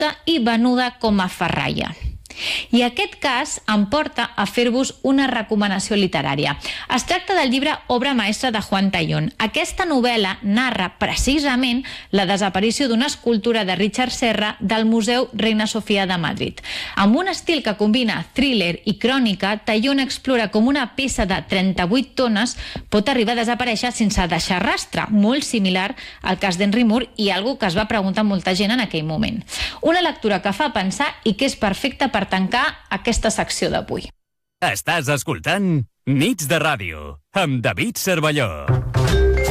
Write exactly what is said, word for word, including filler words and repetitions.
i venuda com a ferralla. I aquest cas em porta a fer-vos una recomanació literària. Es tracta del llibre Obra maestra de Juan Tallón. Aquesta novel·la narra precisament la desaparició d'una escultura de Richard Serra del Museu Reina Sofia de Madrid. Amb un estil que combina thriller i crònica, Tallón explora com una peça de trenta-vuit tones pot arribar a desaparèixer sense deixar rastre, molt similar al cas d'Henry Moore i algo que es va preguntar molta gent en aquell moment. Una lectura que fa pensar i que és perfecta per tancar aquesta secció d'avui. Estàs escoltant Nits de Ràdio amb David Cervelló.